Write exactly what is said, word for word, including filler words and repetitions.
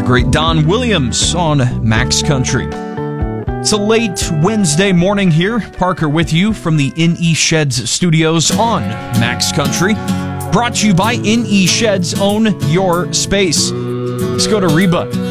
great Don Williams on Max Country. It's a late Wednesday morning here. Parker with you from the N E Sheds studios on Max Country. Brought to you by N E Sheds. Own your space. Let's go to Reba.